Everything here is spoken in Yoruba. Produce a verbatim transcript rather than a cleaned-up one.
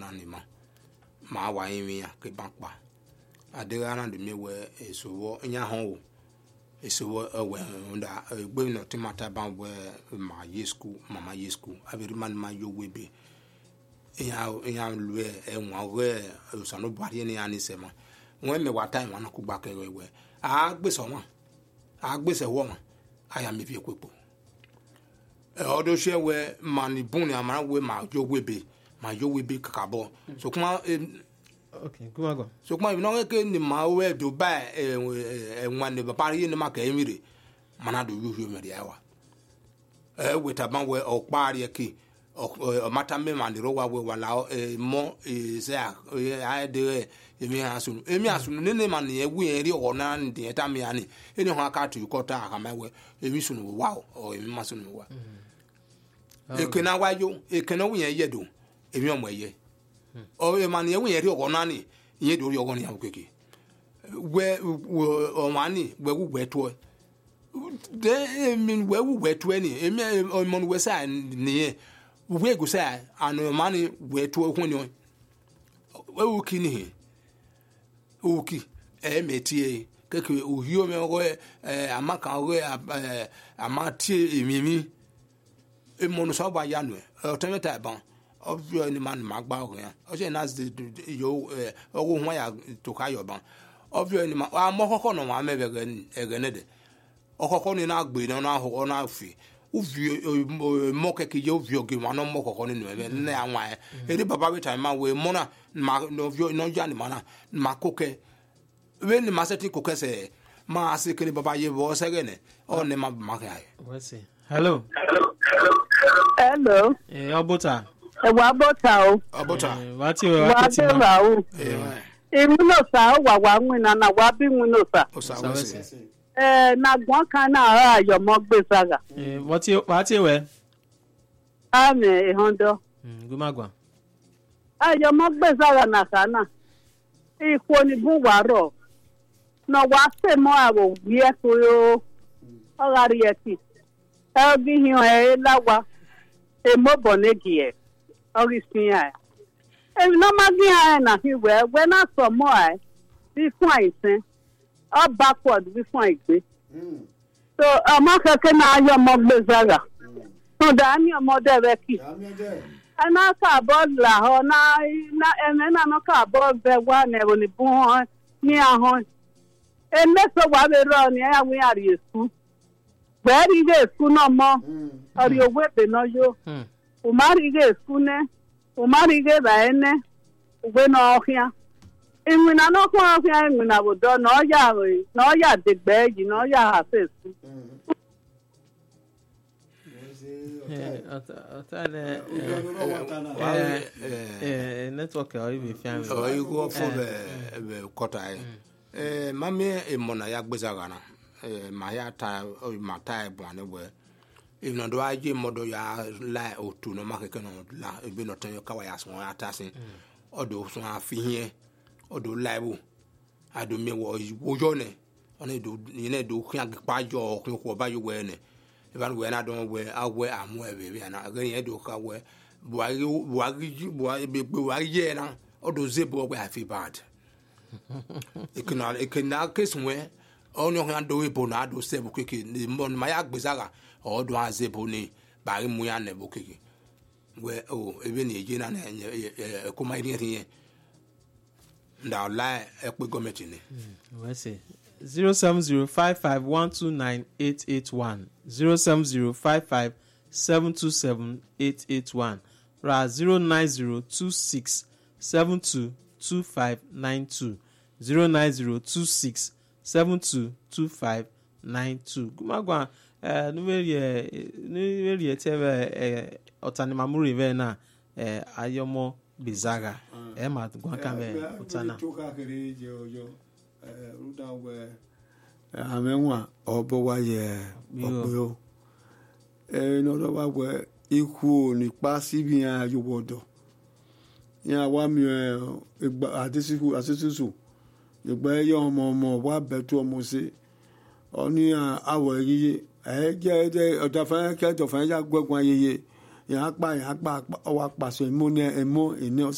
na ni ma ma wa yin ya ke ban pa adega na de me we esowo nya ho esowo ewe nda egbe no timata ban we ma ye school mama ye school abiri man ma yo webe ya ya lue enwa we usano bari ni ani sema won me wa time wan ku gba ke we a gbese won a gbese wo aya me fi ekwepo e odo she we mani bun amara we ma yo webe ma yo webe kakabo so kuma okay kuma go so kuma no ke ni ma we do ba enwa ne ba pari ni ma ka emire mana do yo yo me dia wa e we taban we o pari ke o mata me man ro wa we wala e mo e se a e de emi asunu emi asunu ne ne man ye wu eri o na de ta me ani eni ho aka tu ko ta aka me we emi sunu wa o emi masunu wa e kena wa yo e kena wu ye ye do emi o mo ye o e man ye wu eri o na ni ye do ri o ni ya keke we o mani we wu we to de emi we wu we to ni emi o mo we sa ni we go say anu mani we to ehun ni we wu kini he uki e metie keke ohio me go eh amaka go eh amati emimi e mo no so ba ya no automata ban obvio ni man magba o yan o se na yo eh owo hwan ya to ka yo ban obvio ni ma amokoko no ma mebe egene de okoko ni na gbe na na ho na afi uvi mo keke yo vio ge ma no mo kokko ni no ebe na anwa e ri baba we time ma we mo na ma no vio no ja ni ma na ma koke we ni ma seti koke se ma ase kini baba ye bo se gene o ne ma ma ka we see hello hello eh obota e wa bota o obota what you what you wa o e mu no sa wa wa nwina na wa bi mu no sa o sa we see eh na gwan kan na ara ayo mo gbe saga eh what you what you we ame e hondo mm gumagwa ayo mo gbe saga na kana iko ni bu waro no wa se mo abo ye to yo ogari eti e bi hi o e lawa e mo bonegi e ori sin ya e no ma gi ha na hi we we na so mo ai bi fun aisin all backward before igbe so ọmọ keke na ayo mo gbe zaga so da ni ọmọ de be ki ana ka bo la ho na na ene na no ka bo be wa ne bo ni bu ni ahon e me so wa be ro ni ya wi ari esu gbe ri ge esu no mo ori owe be no yo o ma ri ge esu ne o ma ri ge ba ene gbe no ohia Imina no kwa kwa imina bodo no ya no ya degbe ji no ya asesu. eh ata le eh network ori be fian o you go for the the kota eh mami e mona ya gbezaga na eh ma ya ta o ma ta e bwane we even do aje modo ya la otu no ma keke no la e be no tan yo kawa ya so ya tasin odo so afihe odo laibu ado me wo wo ne ona do ni ne do kwa pa jo ko ko ba yo we ne even we na don we awe amu e be na again e do ka we buari buari buari be buari ye na odo zebo we afi bad ekina ekina keswe onyo han do we bo na do sebo keke ni mo ma ya gbezaga odo azebo ni bari mu ya ne bo keke we o ebe ni eje na e ko ma ri ri Now lie ekpe government ni. We say zero seven zero five five one two nine eight eight one zero seven zero five five seven two seven eight eight one ra zero nine zero two six seven two two five nine two zero nine zero two six seven two two five nine two. Gumagwa eh numeri eh numeri etebe eh otanimamuri ve na eh ayomo bizaga e ma gwa kame utana tuka kere je ojo eh ruda we amenwa obo wa ye obo eh no do wa we iku ni pa sibi an ayobodo ya wa mi egba adesiku asisusu egba yo omo omo wa betu omo se oni awo yiye eh je de odafa ke to fa ya gbogun ayeye ya pa ya pa o wa pa so mo ne emo ene